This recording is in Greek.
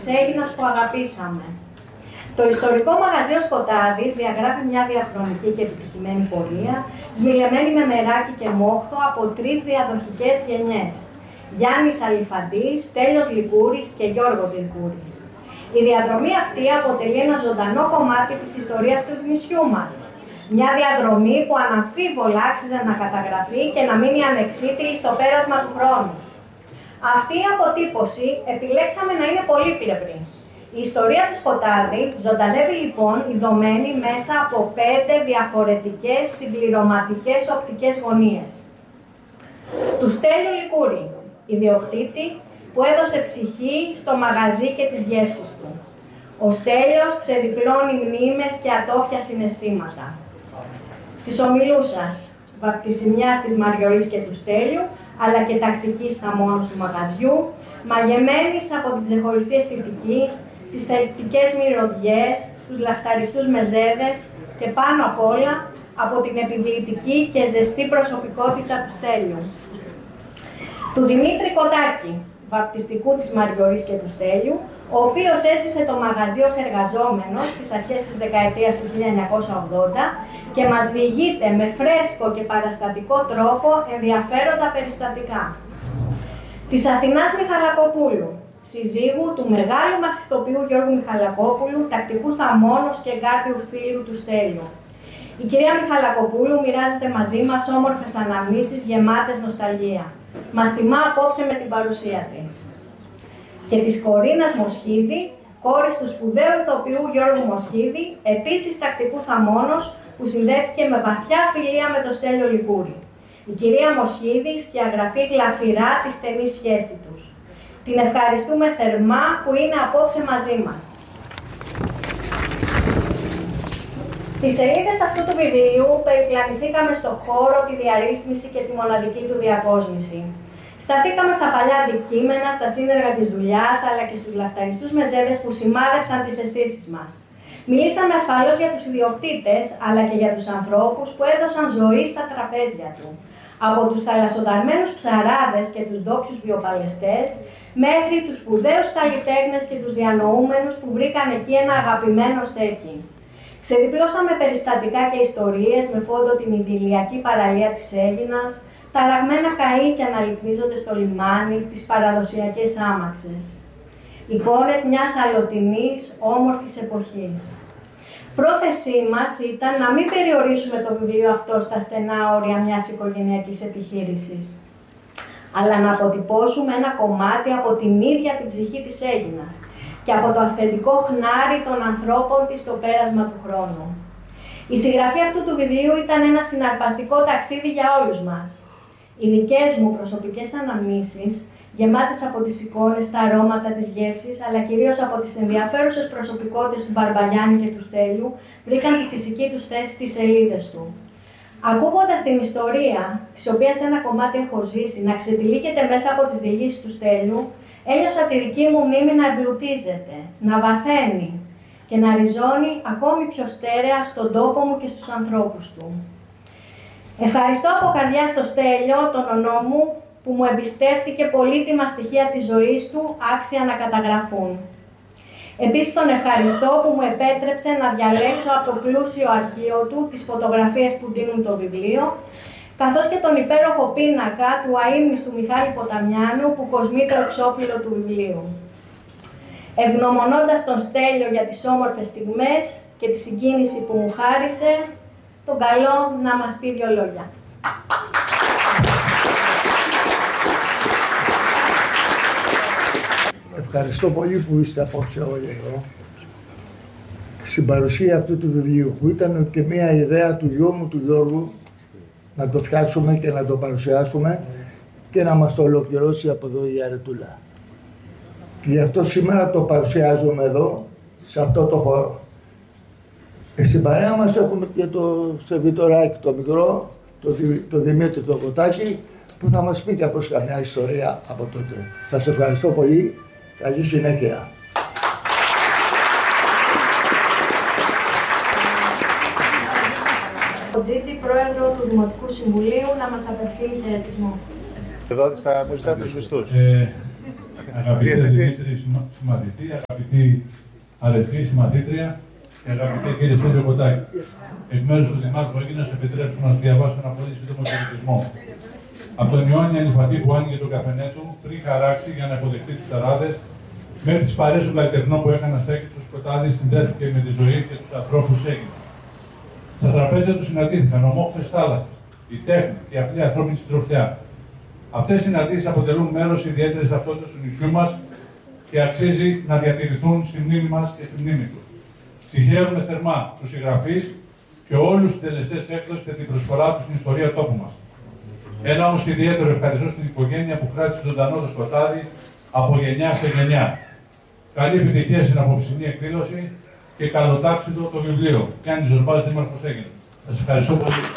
Αίγινας που αγαπήσαμε. Το ιστορικό μαγαζί ο Σκοτάδης διαγράφει μια διαχρονική και επιτυχημένη πορεία, σμιλεμένη με μεράκι και μόχθο από 3 διαδοχικές γενιές. Γιάννης Αλιφαντής, Στέλιος Λικούρης και Γιώργος Λικούρης. Η διαδρομή αυτή αποτελεί ένα ζωντανό κομμάτι της ιστορίας του νησιού μας. Μια διαδρομή που αναμφίβολα άξιζε να καταγραφεί και να μείνει ανεξίτηλη στο πέρασμα του χρόνου. Αυτή η αποτύπωση επιλέξαμε να είναι πολύπλευρη. Η ιστορία του Σκοτάδη ζωντανεύει λοιπόν ειδωμένη μέσα από 5 διαφορετικές συμπληρωματικές οπτικές γωνίες. Του Στέλιου Λικούρη, ιδιοκτήτη που έδωσε ψυχή στο μαγαζί και τις γεύσεις του. Ο Στέλιος ξεδιπλώνει μνήμες και ατόφια συναισθήματα. Της ομιλούσας, βαπτισιμιάς της Μαριορής και του Στέλιου, αλλά και τακτικής χαμόνος του μαγαζιού, μαγεμένης από την ξεχωριστή αισθητική, τις θελκτικές μυρωδιές, τους λαχταριστούς μεζέδες και πάνω απ' όλα από την επιβλητική και ζεστή προσωπικότητα του Στέλιου. Του Δημήτρη Κοτάκη, βαπτιστικού της Μαριορής και του Στέλιου, ο οποίος έζησε το μαγαζί ως εργαζόμενος στις αρχές της δεκαετίας του 1980 και μας διηγείται με φρέσκο και παραστατικό τρόπο ενδιαφέροντα περιστατικά. Της Αθηνάς Μιχαλακοπούλου, συζύγου του μεγάλου μας ηθοποιού Γιώργου Μιχαλακόπουλου, τακτικού θαμώνος και εγκάρδιου φίλου του Στέλιου. Η κυρία Μιχαλακοπούλου μοιράζεται μαζί μας όμορφες αναμνήσεις γεμάτες νοσταλγία. Μας τιμά απόψε με την παρουσία της. Και της Κορίνας Μοσχίδη, κόρης του σπουδαίου ηθοποιού Γιώργου Μοσχίδη, επίσης τακτικού θαμώνος, που συνδέθηκε με βαθιά φιλία με τον Στέλιο Λικούρη. Η κυρία Μοσχίδη σκιαγραφεί γλαφυρά τη στενή σχέση τους. Την ευχαριστούμε θερμά που είναι απόψε μαζί μας. Στις σελίδες αυτού του βιβλίου περιπλανηθήκαμε στο χώρο, τη διαρρύθμιση και τη μοναδική του διακόσμηση. Σταθήκαμε στα παλιά αντικείμενα, στα σύνεργα της δουλειάς, αλλά και στους λαχταριστούς μεζέδες που σημάδεψαν τις αισθήσεις μας. Μιλήσαμε ασφαλώς για τους ιδιοκτήτες, αλλά και για τους ανθρώπους που έδωσαν ζωή στα τραπέζια του. Από τους θαλασσονταρμένους ψαράδες και τους ντόπιους βιοπαλαιστές, μέχρι τους σπουδαίους καλλιτέχνες και τους διανοούμενους που βρήκαν εκεί ένα αγαπημένο στέκι. Ξεδιπλώσαμε περιστατικά και ιστορίες με φόντο την ιδηλιακή παραλία της Αίγινας, τα ραγμένα καΐκια να λυκνίζονται στο λιμάνι, τις παραδοσιακές άμαξες. Εικόνες μιας αλλοτινής, όμορφης εποχής. Πρόθεσή μας ήταν να μην περιορίσουμε το βιβλίο αυτό στα στενά όρια μιας οικογενειακής επιχείρησης, αλλά να αποτυπώσουμε ένα κομμάτι από την ίδια την ψυχή της Αίγινας και από το αυθεντικό χνάρι των ανθρώπων της στο πέρασμα του χρόνου. Η συγγραφή αυτού του βιβλίου ήταν ένα συναρπαστικό ταξίδι για όλους μας. Οι δικές μου προσωπικές αναμνήσεις, γεμάτες από τις εικόνες, τα αρώματα, τις γεύσεις, αλλά κυρίως από τις ενδιαφέρουσες προσωπικότητες του Μπαρμπαγιάννη και του Στέλιου, βρήκαν τη φυσική τους θέση στις σελίδες του. Ακούγοντας την ιστορία, της οποίας ένα κομμάτι έχω ζήσει, να ξετυλίγεται μέσα από τις διηγήσεις του Στέλιου, ένιωσα τη δική μου μνήμη να εμπλουτίζεται, να βαθαίνει και να ριζώνει ακόμη πιο στέρεα στον τόπο μου και στους ανθρώπους του. Ευχαριστώ από καρδιά στο Στέλιο, τον ονό μου, που μου εμπιστεύτηκε πολύτιμα στοιχεία της ζωής του άξια να καταγραφούν. Επίσης τον ευχαριστώ που μου επέτρεψε να διαλέξω από το πλούσιο αρχείο του τις φωτογραφίες που δίνουν το βιβλίο, καθώς και τον υπέροχο πίνακα του αείμνηστου Μιχάλη Ποταμιάνου που κοσμεί το εξώφυλλο του βιβλίου. Ευγνωμονώντας τον Στέλιο για τις όμορφες στιγμές και τη συγκίνηση που μου χάρισε, τον καλώ να μας πει 2 λόγια. Ευχαριστώ πολύ που είστε απόψε όλοι εδώ. Στην παρουσία αυτού του βιβλίου, που ήταν και μια ιδέα του γιού μου, του Γιώργου, να το φτιάξουμε και να το παρουσιάσουμε και να μας το ολοκληρώσει από εδώ η Αρετούλα. Γι' αυτό σήμερα το παρουσιάζουμε εδώ, σε αυτό το χώρο. Στην παρέα μας έχουμε και το σερβιτοράκι το μικρό, το Δημήτρη το Κοτάκη, που θα μας πει και αυτός καμιά ιστορία από τότε. Σας ευχαριστώ πολύ. Καλή συνέχεια. Ο Τζίτζι, πρόεδρο του Δημοτικού Συμβουλίου, να μας απευθύνει χαιρετισμό. Εδώ θα μου ζητάτε τους μισθούς. Αγαπητέ Δημήτρη συμμαθητή, αγαπητή αρετή συμμαθήτρια και αγαπητέ κύριε Στέλιο Κοτάκη. Εκ μέρους του Δημάρχου Αίγινας, επιτρέψτε να διαβάσω ένα πολύ σύντομο χαιρετισμό. Από τον Ιόνιο Ανιφαντή που άνοιγε τον καφενέ του, πριν χαράξει για να υποδεχτεί τους ταράδες, μέχρι τις παρέες των καλλιτεχνών που έκαναν στέκη του σκοτάδι, συνδέθηκε με τη ζωή και τους ανθρώπους Αίγινα. Στα τραπέζια του συναντήθηκαν ομόφθες θάλασσες, η τέχνη και η απλή ανθρώπινη συντροφιά. Αυτές οι συναντήσεις αποτελούν μέρος ιδιαίτερης ταυτότητας του νησιού μας και αξίζει να διατηρηθούν στη μνήμη μας και στη μνήμη του. Συγχαίρουμε θερμά τους συγγραφείς και όλους τους τελεστές έκδοσης και την προσφορά τους στην ιστορία τόπου μας. Ένα όμως ιδιαίτερο ευχαριστώ στην οικογένεια που κράτησε ζωντανό το σκοτάδι από γενιά σε γενιά. Καλή επιτυχία στην απόψινή εκδήλωση και καλοτάξιδο το βιβλίο. Γιάννης Ζορμπάς, Δήμαρχος Αίγινας. Σας ευχαριστώ πολύ.